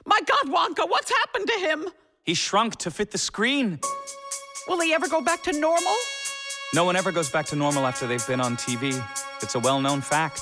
My God, Wonka, what's happened to him? He shrunk to fit the screen. Will he ever go back to normal? No one ever goes back to normal after they've been on TV. It's a well-known fact.